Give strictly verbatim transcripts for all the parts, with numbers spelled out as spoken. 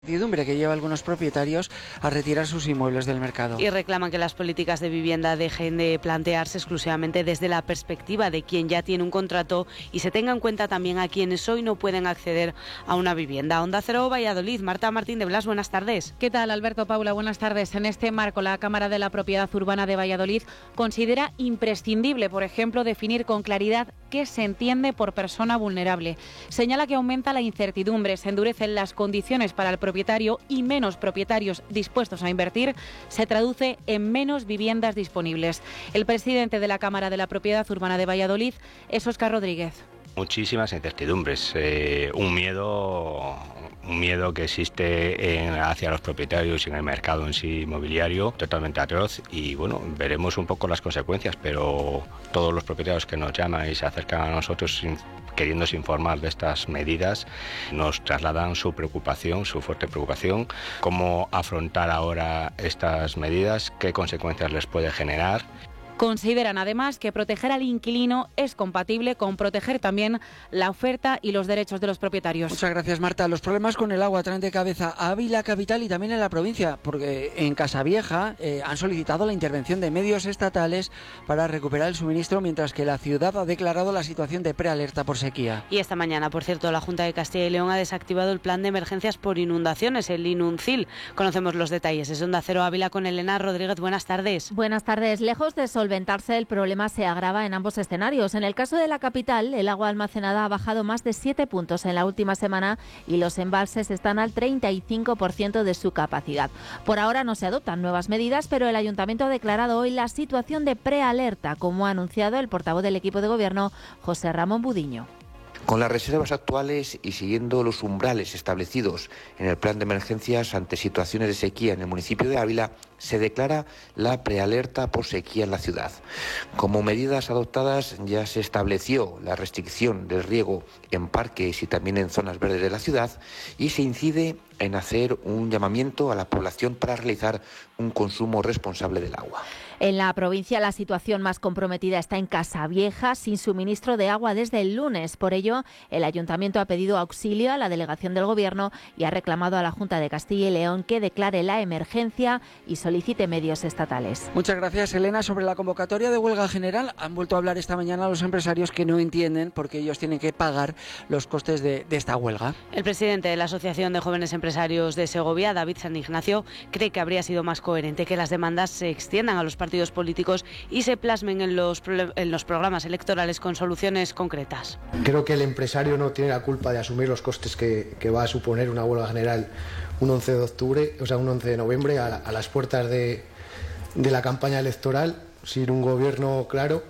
Incertidumbre que lleva a algunos propietarios a retirar sus inmuebles del mercado. Y reclaman que las políticas de vivienda dejen de plantearse exclusivamente desde la perspectiva de quien ya tiene un contrato y se tenga en cuenta también a quienes hoy no pueden acceder a una vivienda. Onda Cero, Valladolid. Marta Martín de Blas, buenas tardes. ¿Qué tal, Alberto? Paula, buenas tardes. En este marco, la Cámara de la Propiedad Urbana de Valladolid considera imprescindible, por ejemplo, definir con claridad qué se entiende por persona vulnerable. Señala que aumenta la incertidumbre, se endurecen las condiciones para el propietario y menos propietarios dispuestos a invertir, se traduce en menos viviendas disponibles. El presidente de la Cámara de la Propiedad Urbana de Valladolid es Óscar Rodríguez. Muchísimas incertidumbres, eh, un miedo, un miedo que existe en, hacia los propietarios y en el mercado en sí inmobiliario totalmente atroz y bueno, veremos un poco las consecuencias, pero todos los propietarios que nos llaman y se acercan a nosotros queriéndose informar de estas medidas nos trasladan su preocupación, su fuerte preocupación, cómo afrontar ahora estas medidas, qué consecuencias les puede generar. Consideran además que proteger al inquilino es compatible con proteger también la oferta y los derechos de los propietarios. Muchas gracias, Marta. Los problemas con el agua traen de cabeza a Ávila capital y también en la provincia, porque en Casavieja eh, han solicitado la intervención de medios estatales para recuperar el suministro, mientras que la ciudad ha declarado la situación de prealerta por sequía. Y esta mañana, por cierto, la Junta de Castilla y León ha desactivado el plan de emergencias por inundaciones, el INUNCIL. Conocemos los detalles. Es Onda Cero Ávila con Elena Rodríguez. Buenas tardes. Buenas tardes. Lejos de solventarse, el problema se agrava en ambos escenarios. En el caso de la capital, el agua almacenada ha bajado más de siete puntos en la última semana y los embalses están al treinta y cinco por ciento de su capacidad. Por ahora no se adoptan nuevas medidas, pero el Ayuntamiento ha declarado hoy la situación de prealerta, como ha anunciado el portavoz del equipo de gobierno, José Ramón Budiño. Con las reservas actuales y siguiendo los umbrales establecidos en el plan de emergencias ante situaciones de sequía en el municipio de Ávila, se declara la prealerta por sequía en la ciudad. Como medidas adoptadas ya se estableció la restricción del riego en parques y también en zonas verdes de la ciudad y se incide en hacer un llamamiento a la población para realizar un consumo responsable del agua. En la provincia la situación más comprometida está en Casavieja, sin suministro de agua desde el lunes. Por ello, el Ayuntamiento ha pedido auxilio a la delegación del Gobierno y ha reclamado a la Junta de Castilla y León que declare la emergencia y solicite medios estatales. Muchas gracias, Elena. Sobre la convocatoria de huelga general, han vuelto a hablar esta mañana los empresarios que no entienden por qué ellos tienen que pagar los costes de, de esta huelga. El presidente de la Asociación de Jóvenes Empresarios de Segovia, David San Ignacio, cree que habría sido más coherente que las demandas se extiendan a los partidos políticos y se plasmen en los, en los programas electorales con soluciones concretas. Creo que el empresario no tiene la culpa de asumir los costes que, que va a suponer una huelga general un once de octubre, o sea, un once de noviembre, a, a las puertas de, de la campaña electoral, sin un gobierno claro.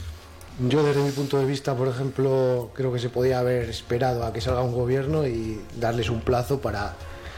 Yo, desde mi punto de vista, por ejemplo, creo que se podía haber esperado a que salga un gobierno y darles un plazo para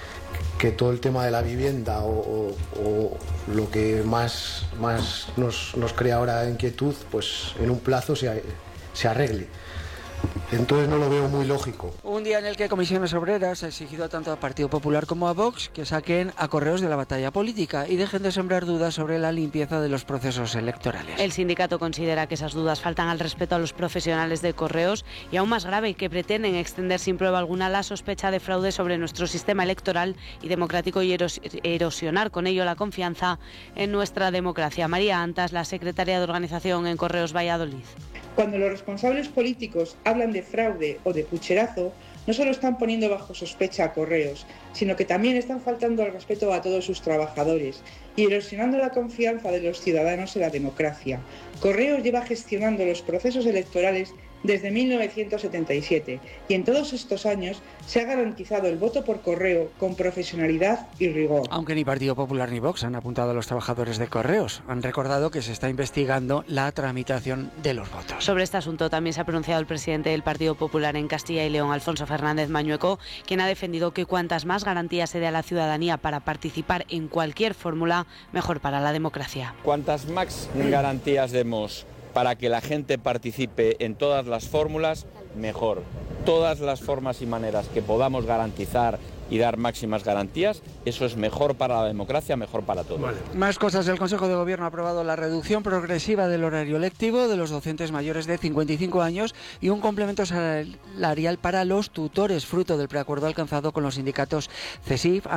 que todo el tema de la vivienda o, o, o lo que más, más nos, nos crea ahora inquietud, pues en un plazo se, se arregle. Entonces no lo veo muy lógico. Un día en el que Comisiones Obreras ha exigido tanto al Partido Popular como a Vox que saquen a Correos de la batalla política y dejen de sembrar dudas sobre la limpieza de los procesos electorales. El sindicato considera que esas dudas faltan al respeto a los profesionales de Correos y, aún más grave, que pretenden extender sin prueba alguna la sospecha de fraude sobre nuestro sistema electoral y democrático y eros- erosionar con ello la confianza en nuestra democracia. María Antas, la secretaria de Organización en Correos Valladolid. Cuando los responsables políticos hablan de fraude o de pucherazo, no solo están poniendo bajo sospecha a Correos, sino que también están faltando al respeto a todos sus trabajadores y erosionando la confianza de los ciudadanos en la democracia. Correos lleva gestionando los procesos electorales desde mil novecientos setenta y siete y en todos estos años se ha garantizado el voto por correo con profesionalidad y rigor. Aunque ni Partido Popular ni Vox han apuntado a los trabajadores de Correos, han recordado que se está investigando la tramitación de los votos. Sobre este asunto también se ha pronunciado el presidente del Partido Popular en Castilla y León, Alfonso Fernández Mañueco, quien ha defendido que cuantas más garantías se dé a la ciudadanía para participar en cualquier fórmula, mejor para la democracia. Cuantas más garantías demos para que la gente participe en todas las fórmulas, mejor. Todas las formas y maneras que podamos garantizar y dar máximas garantías, eso es mejor para la democracia, mejor para todos. Vale. Más cosas. El Consejo de Gobierno ha aprobado la reducción progresiva del horario lectivo de los docentes mayores de cincuenta y cinco años y un complemento salarial para los tutores, fruto del preacuerdo alcanzado con los sindicatos CESIF,